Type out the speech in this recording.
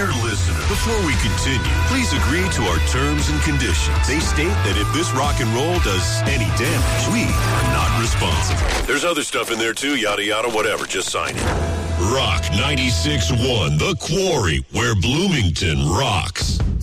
Dear listener, before we continue, please agree to our terms and conditions. They state that if this rock and roll does any damage, we are not responsible. There's other stuff in there too, yada yada, whatever. Just sign it. Rock 96.1, The Quarry, where Bloomington rocks.